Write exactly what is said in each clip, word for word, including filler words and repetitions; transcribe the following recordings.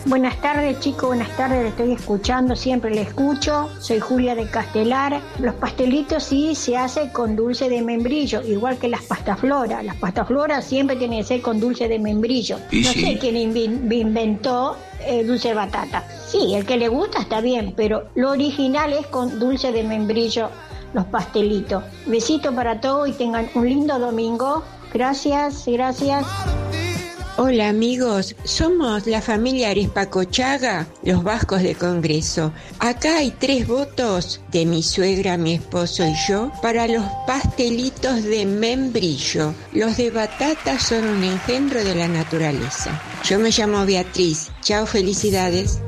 Buenas tardes, chicos, buenas tardes, le estoy escuchando, siempre le escucho. Soy Julia de Castelar. Los pastelitos sí se hace con dulce de membrillo, igual que las pastafloras. Las pastafloras siempre tienen que ser con dulce de membrillo. Y no sí. sé quién invi- inventó el dulce de batata. Sí, el que le gusta está bien, pero lo original es con dulce de membrillo, los pastelitos. Besito para todos y tengan un lindo domingo. Gracias, gracias. Hola amigos, somos la familia Arispacochaga, los vascos de Congreso. Acá hay tres votos de mi suegra, mi esposo y yo para los pastelitos de membrillo. Los de batata son un engendro de la naturaleza. Yo me llamo Beatriz. Chao, felicidades.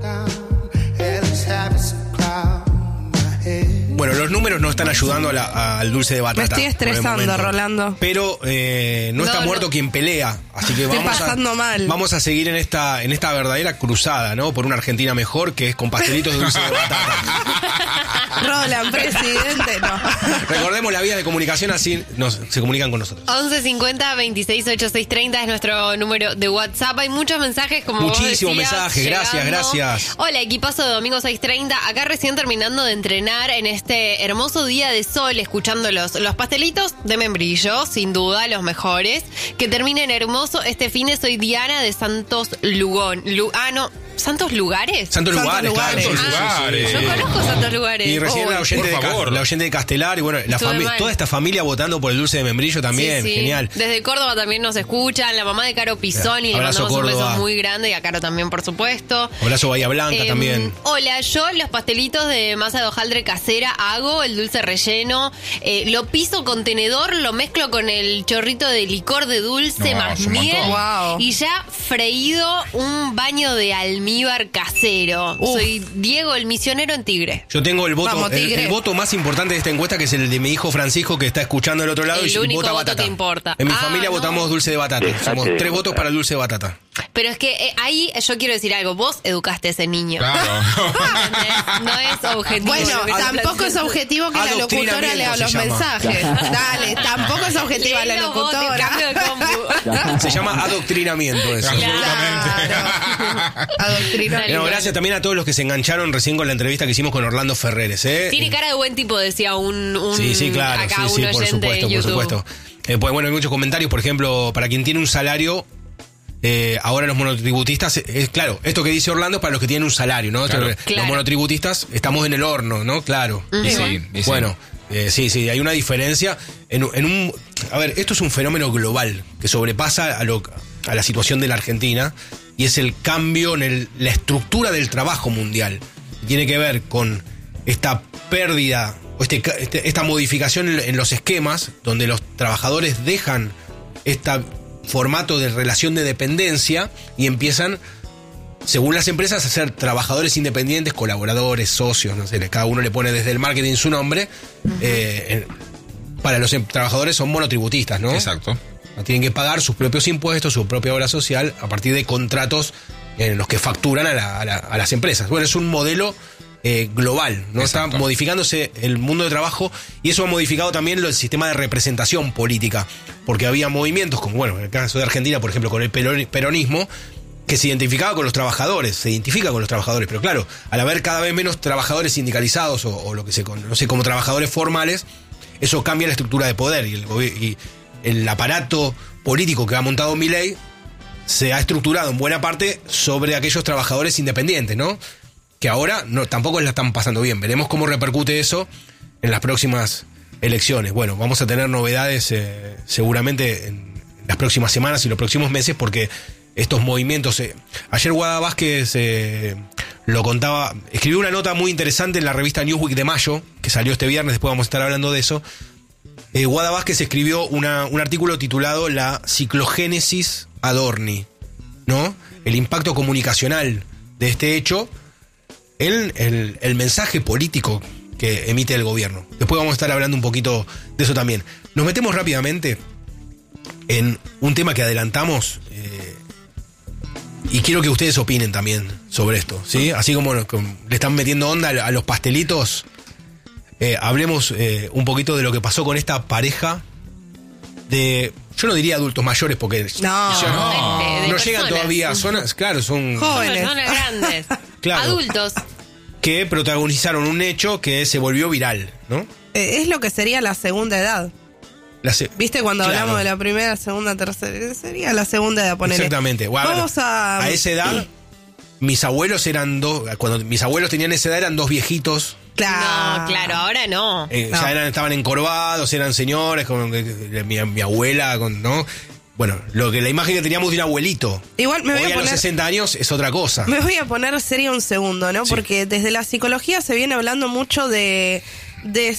Bueno, los números no están ayudando a la- al dulce de batata. Me estoy por el estresando, momento. Rolando. Pero eh, no, No, está no. muerto quien pelea. Así que Estoy vamos pasando a, mal. vamos a seguir en esta, en esta verdadera cruzada, ¿no? Por una Argentina mejor, que es con pastelitos de dulce de batata. Roland, presidente, no. Recordemos la vía de comunicación, así nos, se comunican con nosotros. once cincuenta veintiséis ochenta y seis treinta es nuestro número de WhatsApp. Hay muchos mensajes, como Muchísimos vos decías, mensajes, gracias, llegando. gracias. Hola, equipazo de Domingo seis treinta. Acá recién terminando de entrenar en este hermoso día de sol, escuchando los, los pastelitos de membrillo, sin duda, los mejores. Que terminen hermoso este fin de. Soy Diana de Santos Lugón. Lu- ah, no. ¿Santos Lugares? Santos Lugares, claro. Santos sí, sí, sí, Lugares. sí, Yo sí. conozco Santos Lugares. Y recién Uy. la oyente, por de, Ca- favor. la oyente de Castelar y bueno, la Estuve fami- mal. toda esta familia votando por el dulce de membrillo también, Sí, sí. genial. Desde Córdoba también nos escuchan. La mamá de Caro Pisoni, le Abrazo, mandamos un Córdoba. beso muy grande. Y a Caro también, por supuesto. Abrazo Bahía Blanca Em, también. Hola, yo los pastelitos de masa de hojaldre casera hago, el dulce relleno, eh, lo piso con tenedor, lo mezclo con el chorrito de licor de dulce No, más es un miel montón. Wow. y ya freído un baño de almíbar casero. Uf. Soy Diego, el misionero en Tigre. Yo tengo el voto, Vamos, el, Tigre. el voto más importante de esta encuesta, que es el de mi hijo Francisco, que está escuchando del otro lado El y único vota voto batata. que importa. En mi Ah, familia no. votamos dulce de batata. Dejate Somos de tres joder. votos para el dulce de batata. Pero es que eh, ahí yo quiero decir algo. Vos educaste a ese niño. Claro. ¿Entendés? No es objetivo. Bueno, lo que está tampoco es planteando. objetivo que la locutora lea Adoctrinamiento los se llama. mensajes. Dale, tampoco es objetiva la Léelo vos, te cambio de locutora. compu. Se llama adoctrinamiento eso. Absolutamente. Adoctrina. Bueno, gracias también a todos los que se engancharon recién con la entrevista que hicimos con Orlando Ferreres. ¿eh? Tiene cara de buen tipo, decía un, un Sí, sí, claro, acá sí, un sí, por oyente supuesto, en por YouTube. supuesto. Eh, pues bueno, hay muchos comentarios, por ejemplo, para quien tiene un salario, eh, ahora los monotributistas, eh, es claro, esto que dice Orlando es para los que tienen un salario, ¿no? Claro. Los Claro. monotributistas estamos en el horno, ¿no? Claro. Y sí, y sí. Bueno, eh, sí, sí, hay una diferencia en, un- en un... A ver, esto es un fenómeno global que sobrepasa a, lo, a la situación de la Argentina y es el cambio en el- la estructura del trabajo mundial. Tiene que ver con esta pérdida, o este, ca- este- esta modificación en, en los esquemas donde los trabajadores dejan este formato de relación de dependencia y empiezan, según las empresas, a ser trabajadores independientes, colaboradores, socios, no sé, cada uno le pone desde el marketing su nombre. eh, en- para los em- trabajadores son monotributistas, ¿no? Exacto. Tienen que pagar sus propios impuestos, su propia obra social, a partir de contratos en los que facturan a, la- a la- a las empresas. Bueno, es un modelo eh, global, ¿no? Está Exacto. modificándose el mundo de trabajo y eso ha modificado también el sistema de representación política, porque había movimientos, como bueno, en el caso de Argentina, por ejemplo, con el peroni- peronismo, que se identificaba con los trabajadores, se identifica con los trabajadores, pero claro, al haber cada vez menos trabajadores sindicalizados o, o lo que se conoce como trabajadores formales, eso cambia la estructura de poder y el, gobi- y el aparato político que ha montado Milei se ha estructurado en buena parte sobre aquellos trabajadores independientes, ¿no? Que ahora no, tampoco la están pasando bien. Veremos cómo repercute eso en las próximas elecciones. Bueno, vamos a tener novedades eh, seguramente en las próximas semanas y los próximos meses porque estos movimientos... eh, ayer Guada Vázquez eh, lo contaba, escribió una nota muy interesante en la revista Newsweek de mayo, que salió este viernes, después vamos a estar hablando de eso. Eh, Guada Vázquez escribió una, un artículo titulado La ciclogénesis Adorni, ¿no? El impacto comunicacional de este hecho en el, el mensaje político que emite el gobierno. Después vamos a estar hablando un poquito de eso también. Nos metemos rápidamente en un tema que adelantamos eh, y quiero que ustedes opinen también sobre esto, ¿sí? Así como, lo- como le están metiendo onda a los pastelitos, eh, hablemos eh, un poquito de lo que pasó con esta pareja de, yo no diría adultos mayores porque No. ya no, De- de no llegan personas. todavía, son, claro, son Jóvenes. Personas grandes. Claro. Adultos. que protagonizaron un hecho que se volvió viral, ¿no? Eh, es lo que sería la segunda edad. La se- ¿Viste cuando Claro. hablamos de la primera, segunda, tercera? Sería la segunda edad, ponele. Exactamente. Bueno, Vamos a... a esa edad, mis abuelos eran dos, cuando mis abuelos tenían esa edad eran dos viejitos. Claro. No, claro, ahora no. Eh, No. Ya eran, estaban encorvados, eran señores, como que- que- mi, mi abuela, con, ¿no? Bueno, lo que la imagen que teníamos de un abuelito. Igual me voy Hoy a a los poner... sesenta años es otra cosa. Me voy a poner seria un segundo, ¿no? Sí. Porque desde la psicología se viene hablando mucho de, de,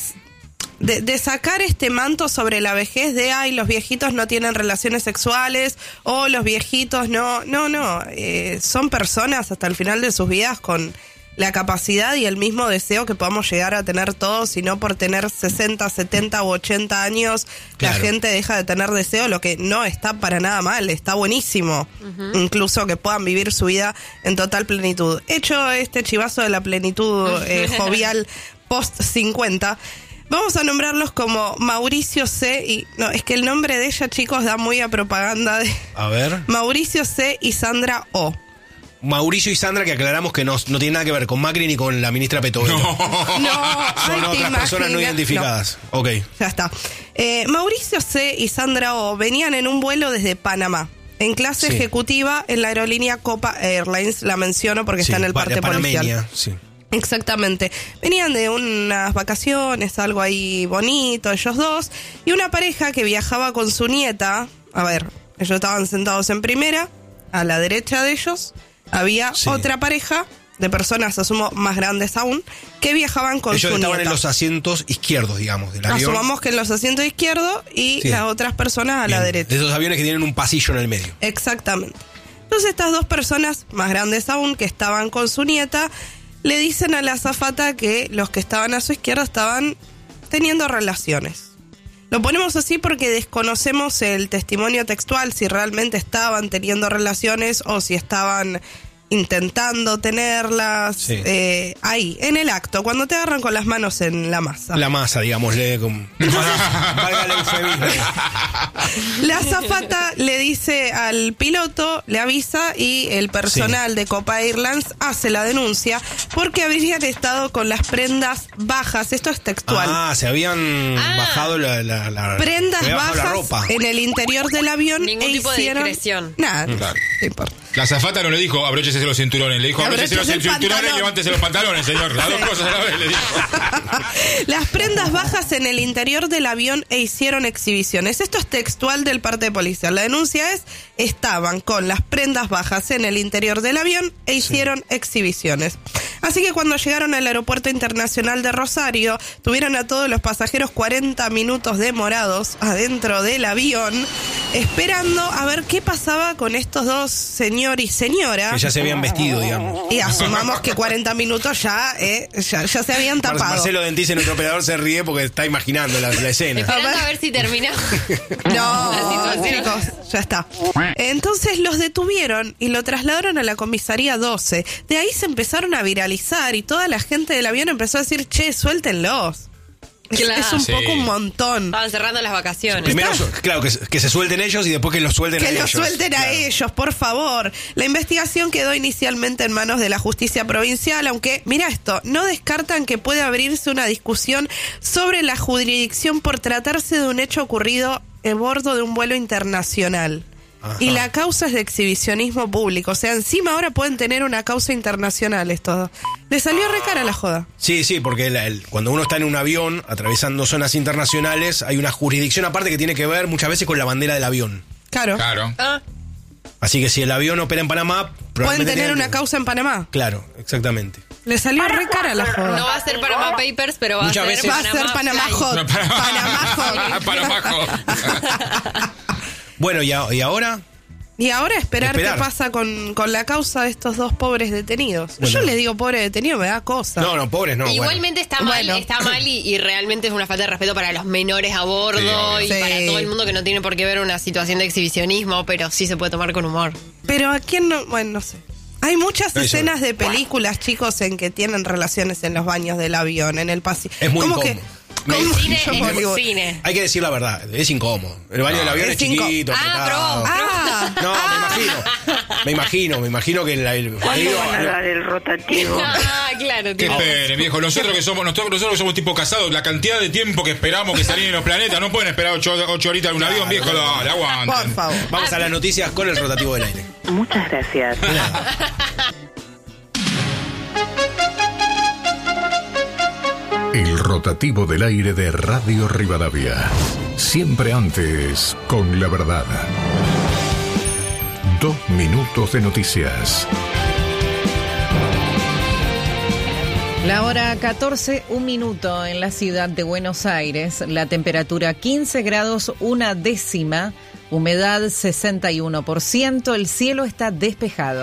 de, de sacar este manto sobre la vejez de, ay, los viejitos no tienen relaciones sexuales o los viejitos no... No, no, eh, son personas hasta el final de sus vidas con la capacidad y el mismo deseo que podamos llegar a tener todos, y no por tener sesenta, setenta u ochenta años la Claro. gente deja de tener deseo, lo que no está para nada mal, está buenísimo. Incluso que puedan vivir su vida en total plenitud. Hecho este chivazo de la plenitud eh, jovial post cincuenta, vamos a nombrarlos como Mauricio C. y no, es que el nombre de ella, chicos, da muy a propaganda de A ver. Mauricio C. y Sandra O. Mauricio y Sandra, que aclaramos que no, no tiene nada que ver con Macri ni con la ministra Petovelo. No, Son ay, ¿te otras personas no imaginas? identificadas. Ok. Ya está. Eh, Mauricio C. y Sandra O. venían en un vuelo desde Panamá, en clase Sí. ejecutiva en la aerolínea Copa Airlines. La menciono porque Sí, está en el pa- parte panameña, policial. sí. Exactamente. Venían de unas vacaciones, algo ahí bonito, ellos dos, y una pareja que viajaba con su nieta. A ver, ellos estaban sentados en primera, a la derecha de ellos había Sí. otra pareja de personas, asumo, más grandes aún, que viajaban con Ellos su estaban nieta. en los asientos izquierdos, digamos, del avión. Asumamos que en los asientos izquierdos y Sí. las otras personas a la Bien, derecha. De esos aviones que tienen un pasillo en el medio. Exactamente. Entonces estas dos personas, más grandes aún, que estaban con su nieta, le dicen a la azafata que los que estaban a su izquierda estaban teniendo relaciones. Lo ponemos así porque desconocemos el testimonio textual, si realmente estaban teniendo relaciones o si estaban intentando tenerlas. Sí. eh, ahí, en el acto, cuando te agarran con las manos en la masa. La masa, digámosle. Como... Valga el eufemismo. La azafata le dice al piloto, le avisa, y el personal de Copa Airlines hace la denuncia porque habrían estado con las prendas bajas. Esto es textual. Ah, se habían Ah. bajado la, la, la- Prendas se había bajado bajas la ropa. en el interior del avión. Ningún e tipo de hicieron... discreción. Nada, Claro. no importa. La azafata no le dijo abróchese los cinturones, le dijo abróchese los Abróchese el cinturones pantalón. y levántese los pantalones, señor. Las dos cosas a la vez le dijo. Las prendas bajas en el interior del avión e hicieron exhibiciones. Esto es textual del parte policial. La denuncia es, estaban con las prendas bajas en el interior del avión e hicieron exhibiciones. Así que cuando llegaron al aeropuerto internacional de Rosario, tuvieron a todos los pasajeros cuarenta minutos demorados adentro del avión, esperando a ver qué pasaba con estos dos señor y señora. Que ya se habían vestido, digamos. Y asumamos que cuarenta minutos ya, eh, ya, ya se habían Mar- tapado. Marcelo Dentice, nuestro operador, se ríe porque está imaginando la, la escena. Esperando A ver. a ver si termina. No, La situación. chicos, ya está. Entonces los detuvieron y lo trasladaron a la comisaría doce. De ahí se empezaron a viralizar y toda la gente del avión empezó a decir, che, suéltenlos. Es, Claro. es un Sí. poco un montón. Estaban cerrando las vacaciones. Primero, su- claro, que, que se suelten ellos y después que los suelten a Que ellos. los suelten a Claro. ellos, por favor. La investigación quedó inicialmente en manos de la justicia provincial, aunque, mira esto, no descartan que puede abrirse una discusión sobre la jurisdicción por tratarse de un hecho ocurrido a bordo de un vuelo internacional. Ajá. Y la causa es de exhibicionismo público. O sea, encima ahora pueden tener una causa internacional estos dos. Le salió re cara la joda. Sí, sí, porque la- el- cuando uno está en un avión atravesando zonas internacionales, hay una jurisdicción aparte que tiene que ver muchas veces con la bandera del avión. Claro. Claro. Ah, Así que si el avión opera en Panamá, Pueden probablemente tener tengan una que- causa en Panamá. Claro, exactamente. Le salió re cara la joda. no va a ser Panama Papers, pero va Muchas a ser veces- Va a ser Panamá Fly. Hot. No, para- Panamá Hot. Panamá Hot. Bueno, ¿y, a- y ahora? Y ahora esperar, Esperar. qué pasa con, con la causa de estos dos pobres detenidos. Bueno. Yo les digo pobre detenido, me da cosa. No, no, pobres no. Igualmente está mal, Bueno. está mal y, y realmente es una falta de respeto para los menores a bordo Sí, obvio. y Sí. para todo el mundo que no tiene por qué ver una situación de exhibicionismo, pero sí se puede tomar con humor. Pero a quién no, bueno, no sé. Hay muchas No, eso- escenas de películas, chicos, en que tienen relaciones en los baños del avión, en el pasillo. Es muy Como que incómodo. Me- Con cine Yo es Bollywood. cine. Hay que decir la verdad, es incómodo. El baño del avión es, es inco- chiquito, Ah, apretado. Ah, No, me imagino. Me imagino, me imagino que el, el, ¿Cuándo digo, van a dar el rotativo? Ah, claro. Qué tipo- esperen, viejo. Nosotros que somos, nosotros, nosotros que somos tipo casados, la cantidad de tiempo que esperamos que salgan en los planetas, no pueden esperar ocho, ocho horitas en un avión, viejo, dale, aguanten. por favor. Vamos a las noticias con el rotativo del aire. Muchas gracias. El rotativo del aire de Radio Rivadavia. Siempre antes, con la verdad. Dos minutos de noticias. La hora catorce, un minuto en la ciudad de Buenos Aires. La temperatura quince grados, una décima. Humedad sesenta y uno por ciento. El cielo está despejado.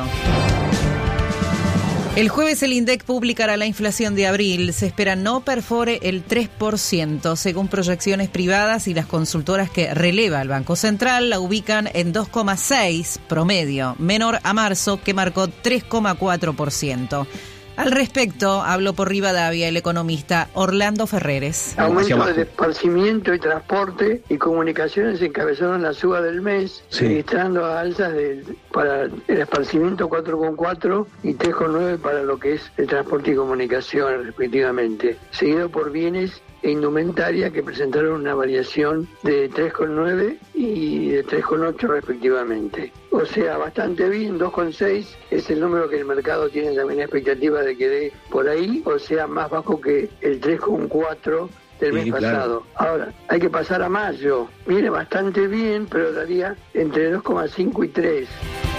El jueves el INDEC publicará la inflación de abril. Se espera no perfore el tres por ciento. Según proyecciones privadas y las consultoras que releva el Banco Central, la ubican en dos coma seis promedio, menor a marzo, que marcó tres coma cuatro por ciento. Al respecto, habló por Rivadavia el economista Orlando Ferreres. Aumento del esparcimiento y transporte y comunicaciones encabezaron la suba del mes, Sí. registrando alzas de, para el esparcimiento cuatro coma cuatro y tres coma nueve para lo que es el transporte y comunicaciones, respectivamente, seguido por bienes e indumentaria que presentaron una variación de tres coma nueve y de tres coma ocho respectivamente. O sea, bastante bien, dos coma seis es el número que el mercado tiene también expectativa de que dé por ahí, o sea, más bajo que el tres coma cuatro del mes Sí, claro. pasado. Ahora, hay que pasar a mayo. Viene bastante bien, pero daría entre dos coma cinco y tres.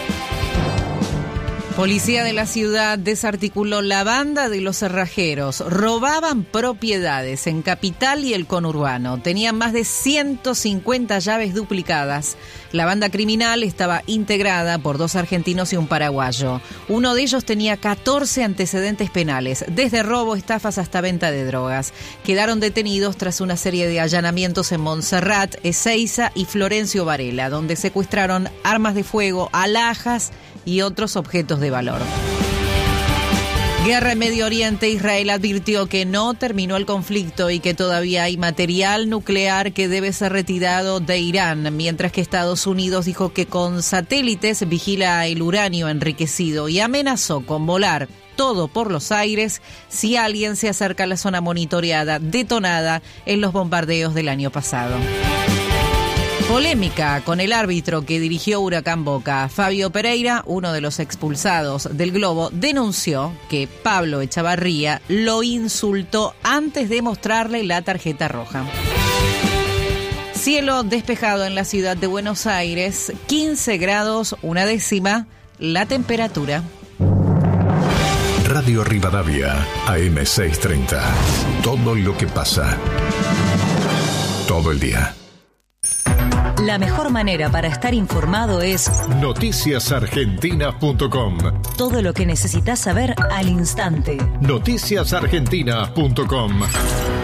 Policía de la ciudad desarticuló la banda de los cerrajeros. Robaban propiedades en Capital y el conurbano. Tenían más de ciento cincuenta llaves duplicadas. La banda criminal estaba integrada por dos argentinos y un paraguayo. Uno de ellos tenía catorce antecedentes penales, desde robo, estafas hasta venta de drogas. Quedaron detenidos tras una serie de allanamientos en Montserrat, Ezeiza y Florencio Varela, donde secuestraron armas de fuego, alhajas y otros objetos de valor. Guerra en Medio Oriente. Israel advirtió que no terminó el conflicto y que todavía hay material nuclear que debe ser retirado de Irán, mientras que Estados Unidos dijo que con satélites vigila el uranio enriquecido y amenazó con volar todo por los aires si alguien se acerca a la zona monitoreada detonada en los bombardeos del año pasado. Polémica con el árbitro que dirigió Huracán Boca. Fabio Pereira, uno de los expulsados del Globo, denunció que Pablo Echavarría lo insultó antes de mostrarle la tarjeta roja. Cielo despejado en la ciudad de Buenos Aires, quince grados, una décima, la temperatura. Radio Rivadavia, A M seiscientos treinta. Todo lo que pasa. Todo el día. La mejor manera para estar informado es noticias argentinas punto com. todo lo que necesitas saber al instante. noticias argentinas punto com.